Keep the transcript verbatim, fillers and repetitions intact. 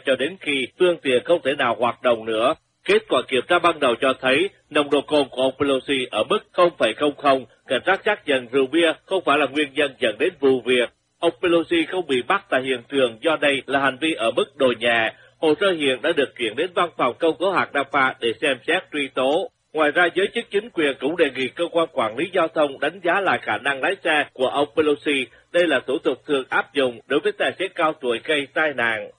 cho đến khi phương tiện không thể nào hoạt động nữa. Kết quả kiểm tra ban đầu cho thấy nồng độ cồn của ông Pelosi ở mức không phẩy không không, cảnh sát xác nhận rượu bia không phải là nguyên nhân dẫn đến vụ việc. Ông Pelosi không bị bắt tại hiện trường do đây là hành vi ở mức độ nhẹ. Hồ sơ hiện đã được chuyển đến văn phòng công tố hạt Napa để xem xét truy tố. Ngoài ra, giới chức chính quyền cũng đề nghị cơ quan quản lý giao thông đánh giá lại khả năng lái xe của ông Pelosi. Đây là thủ tục thường áp dụng đối với tài xế cao tuổi gây tai nạn.